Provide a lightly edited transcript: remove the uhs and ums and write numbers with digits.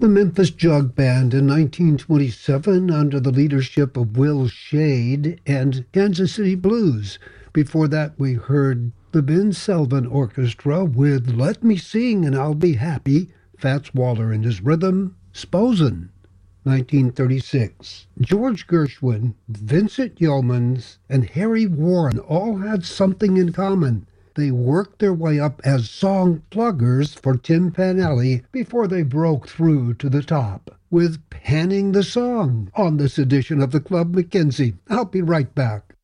The Memphis Jug Band in 1927 under the leadership of Will Shade and Kansas City Blues. Before that, we heard the Ben Selvin Orchestra with Let Me Sing and I'll Be Happy, Fats Waller and his rhythm, Sposen, 1936. George Gershwin, Vincent Youmans, and Harry Warren all had something in common. They worked their way up as song pluggers for Tim Panelli before they broke through to the top with Panning the Song on this edition of the Club Mackenzie. I'll be right back.